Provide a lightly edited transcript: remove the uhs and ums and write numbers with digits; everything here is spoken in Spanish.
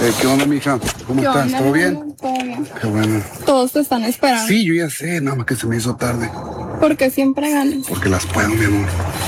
¿Qué onda, mija? ¿Cómo ¿Qué estás? onda, ¿Todo bien? hermano? Todo bien. Qué bueno. Todos te están esperando. Sí, yo ya sé, nada más que se me hizo tarde. Porque siempre ganas. Porque las puedo, mi amor.